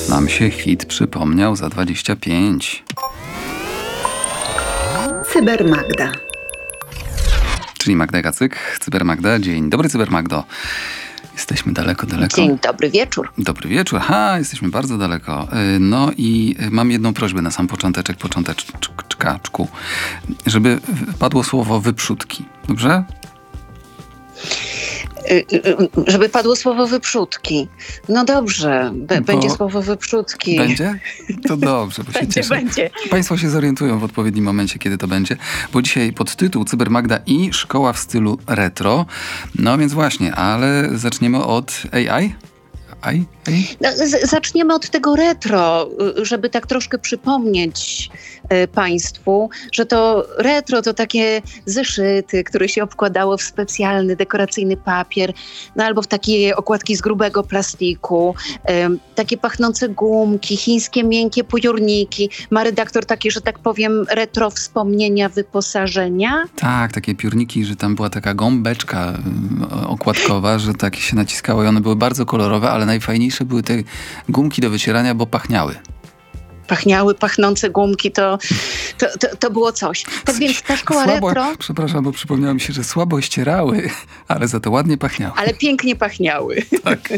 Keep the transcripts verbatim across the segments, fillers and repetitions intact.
Nam się hit przypomniał za dwadzieścia pięć. Cybermagda. Czyli Magda Gacyk, Cybermagda. Dzień dobry, Cybermagdo. Jesteśmy daleko, daleko. Dzień dobry wieczór. Dobry wieczór. Ha, jesteśmy bardzo daleko. No i mam jedną prośbę na sam począteczek, począteczkaczku, żeby padło słowo wyprzódki. Dobrze? Żeby padło słowo wyprzódki. No dobrze, b- będzie słowo wyprzódki. Będzie? To dobrze, bo się będzie, cieszę. będzie. Państwo się zorientują w odpowiednim momencie, kiedy to będzie, bo dzisiaj podtytuł Cybermagda i szkoła w stylu retro. No więc właśnie, ale zaczniemy od A I? Aj, aj. No, z- zaczniemy od tego retro, żeby tak troszkę przypomnieć y, Państwu, że to retro to takie zeszyty, które się obkładało w specjalny, dekoracyjny papier, no albo w takie okładki z grubego plastiku, y, takie pachnące gumki, chińskie miękkie piórniki. Ma redaktor takie, że tak powiem, retro wspomnienia wyposażenia. Tak, takie piórniki, że tam była taka gąbeczka y, okładkowa, że tak się naciskało i one były bardzo kolorowe, ale najfajniejsze były te gumki do wycierania, bo pachniały. Pachniały, pachnące gumki, to, to, to, to było coś. Tak więc ta szkoła słabo, retro... Przepraszam, bo przypomniało mi się, że słabo ścierały, ale za to ładnie pachniały. Ale pięknie pachniały. Tak.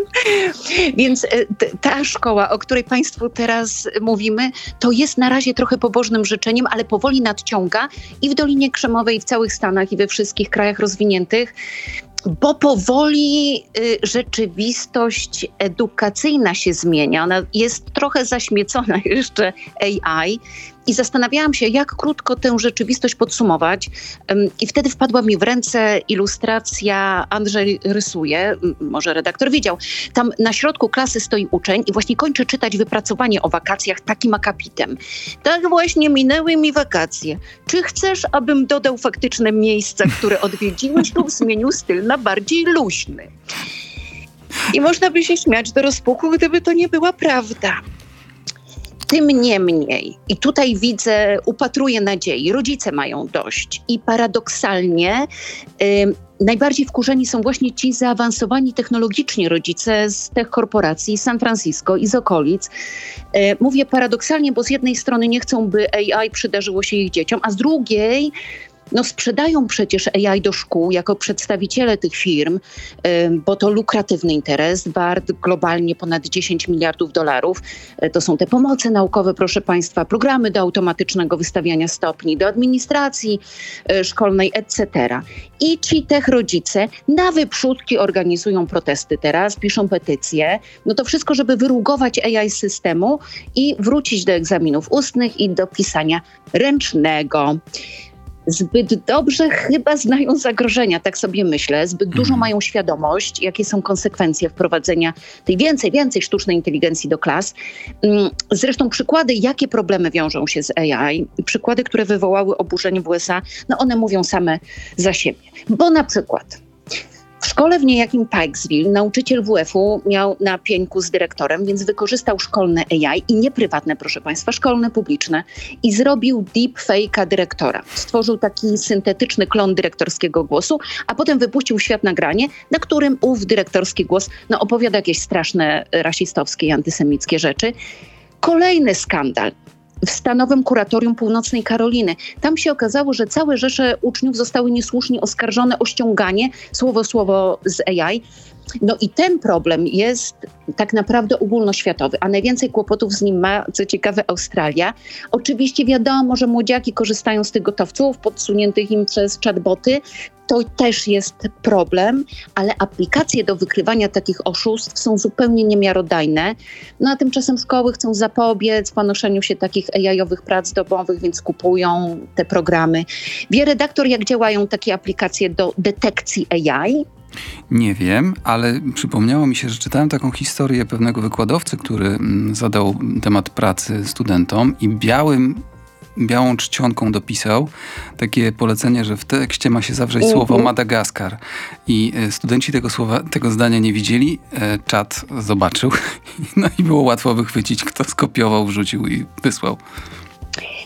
Więc t- ta szkoła, o której Państwu teraz mówimy, to jest na razie trochę pobożnym życzeniem, ale powoli nadciąga i w Dolinie Krzemowej, i w całych Stanach, i we wszystkich krajach rozwiniętych. Bo powoli y, rzeczywistość edukacyjna się zmienia. Ona jest trochę zaśmiecona jeszcze A I i zastanawiałam się, jak krótko tę rzeczywistość podsumować. Ym, I wtedy wpadła mi w ręce ilustracja Andrzej rysuje, m, może redaktor widział. Tam na środku klasy stoi uczeń i właśnie kończy czytać wypracowanie o wakacjach takim akapitem. Tak właśnie minęły mi wakacje. Czy chcesz, abym dodał faktyczne miejsca, które odwiedziłeś lub zmienił styl na bardziej luźny? I można by się śmiać do rozpuku, gdyby to nie była prawda. Tym niemniej, i tutaj widzę, upatruję nadziei, rodzice mają dość i paradoksalnie y, najbardziej wkurzeni są właśnie ci zaawansowani technologicznie rodzice z tech korporacji z San Francisco i z okolic. Y, mówię paradoksalnie, bo z jednej strony nie chcą, by A I przydarzyło się ich dzieciom, a z drugiej no sprzedają przecież A I do szkół jako przedstawiciele tych firm, bo to lukratywny interes, wart globalnie ponad dziesięć miliardów dolarów. To są te pomoce naukowe, proszę Państwa, programy do automatycznego wystawiania stopni, do administracji szkolnej, et cetera. I ci tech rodzice na wyprzódki organizują protesty teraz, piszą petycje. No to wszystko, żeby wyrugować A I z systemu i wrócić do egzaminów ustnych i do pisania ręcznego. Zbyt dobrze chyba znają zagrożenia, tak sobie myślę. Zbyt dużo Mhm. mają świadomość, jakie są konsekwencje wprowadzenia tej więcej, więcej sztucznej inteligencji do klas. Zresztą przykłady, jakie problemy wiążą się z A I, przykłady, które wywołały oburzenie w U S A, no one mówią same za siebie. Bo na przykład w szkole w niejakim Pikesville nauczyciel W F-u miał na pieńku z dyrektorem, więc wykorzystał szkolne A I i nie prywatne, proszę Państwa, szkolne, publiczne i zrobił deepfake'a dyrektora. Stworzył taki syntetyczny klon dyrektorskiego głosu, a potem wypuścił w świat nagranie, na którym ów dyrektorski głos no, opowiada jakieś straszne rasistowskie i antysemickie rzeczy. Kolejny skandal. W Stanowym Kuratorium Północnej Karoliny. Tam się okazało, że całe rzesze uczniów zostały niesłusznie oskarżone o ściąganie słowo słowo z A I. No i ten problem jest tak naprawdę ogólnoświatowy, a najwięcej kłopotów z nim ma, co ciekawe, Australia. Oczywiście wiadomo, że młodziaki korzystają z tych gotowców podsuniętych im przez chatboty. To też jest problem, ale aplikacje do wykrywania takich oszustw są zupełnie niemiarodajne. No a tymczasem szkoły chcą zapobiec panoszeniu się takich A I-owych prac domowych, więc kupują te programy. Wie redaktor, jak działają takie aplikacje do detekcji A I? Nie wiem, ale przypomniało mi się, że czytałem taką historię pewnego wykładowcy, który mm, zadał temat pracy studentom i białym białą czcionką dopisał takie polecenie, że w tekście ma się zawrzeć Mhm. słowo Madagaskar. I e, studenci tego słowa, tego zdania nie widzieli. E, czat zobaczył. No i było łatwo wychwycić, kto skopiował, wrzucił i wysłał. Tak,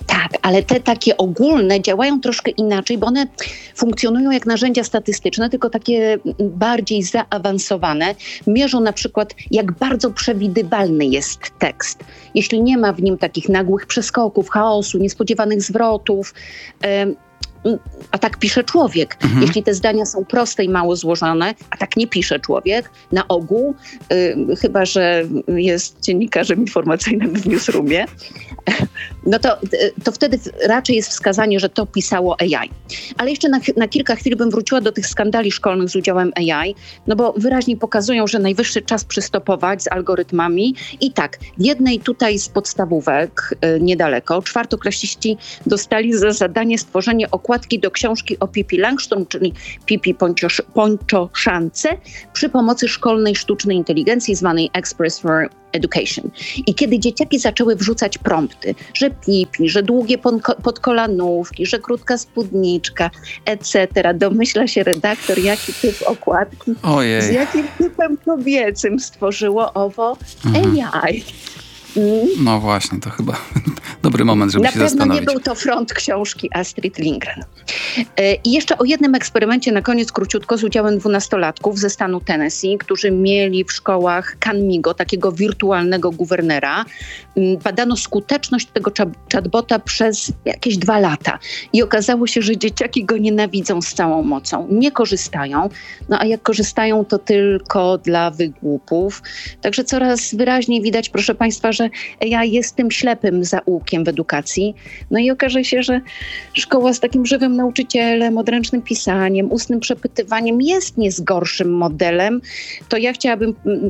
ale te takie ogólne działają troszkę inaczej, bo one funkcjonują jak narzędzia statystyczne, tylko takie bardziej zaawansowane. Mierzą na przykład, jak bardzo przewidywalny jest tekst. Jeśli nie ma w nim takich nagłych przeskoków, chaosu, niespodziewanych zwrotów, em, a tak pisze człowiek. Mhm. Jeśli te zdania są proste i mało złożone, a tak nie pisze człowiek, na ogół, y, chyba że jest dziennikarzem informacyjnym w newsroomie, no to, to wtedy raczej jest wskazanie, że to pisało A I. Ale jeszcze na, na kilka chwil bym wróciła do tych skandali szkolnych z udziałem A I, no bo wyraźnie pokazują, że najwyższy czas przystopować z algorytmami. I tak, w jednej tutaj z podstawówek y, niedaleko czwartoklasiści dostali za zadanie stworzenie okładki do książki o Pippi Langström, czyli Pippi Pończoszance, przy pomocy szkolnej sztucznej inteligencji zwanej Express for Education. I kiedy dzieciaki zaczęły wrzucać prompty, że pipi, że długie podkolanówki, że krótka spódniczka, et cetera, domyśla się redaktor, jaki typ okładki, Ojej. z jakim typem kobiecym stworzyło owo Mhm. A I. No właśnie, to chyba dobry moment, żeby Na się pewno zastanowić. nie był to front książki Astrid Lindgren. I jeszcze o jednym eksperymencie na koniec króciutko z udziałem dwunastolatków ze stanu Tennessee, którzy mieli w szkołach Canmigo, takiego wirtualnego guwernera. Badano skuteczność tego chatbota przez jakieś dwa lata. I okazało się, że dzieciaki go nienawidzą z całą mocą. Nie korzystają. No a jak korzystają, to tylko dla wygłupów. Także coraz wyraźniej widać, proszę Państwa, że ja jestem ślepym zaułkiem w edukacji. No i okaże się, że szkoła z takim żywym nauczycielem, odręcznym pisaniem, ustnym przepytywaniem jest nie z gorszym modelem. To ja chciałabym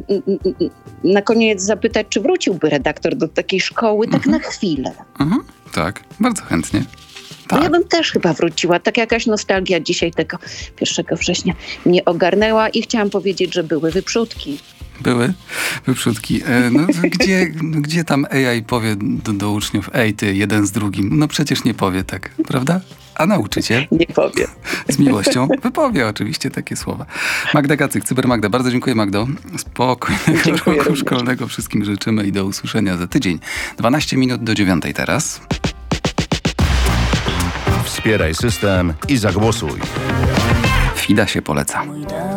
na koniec zapytać, czy wróciłby redaktor do takiej szkoły tak Mhm. na chwilę? Mhm. Tak, bardzo chętnie. Bo Tak. ja bym też chyba wróciła. Tak jakaś nostalgia dzisiaj tego pierwszego września mnie ogarnęła i chciałam powiedzieć, że były wyprzódki. Były wyprzódki. E, No, gdzie, gdzie tam A I powie do, do uczniów, ej ty, jeden z drugim? No przecież nie powie tak, prawda? A nauczyciel Nie powiem. z miłością wypowie oczywiście takie słowa. Magda Gacyk, Cybermagda. Bardzo dziękuję, Magdo. Spokojnego Dziękuję roku również. szkolnego wszystkim życzymy i do usłyszenia za tydzień. dwanaście minut do dziewiątej teraz. Wspieraj system i zagłosuj. Fida się poleca. Mój dom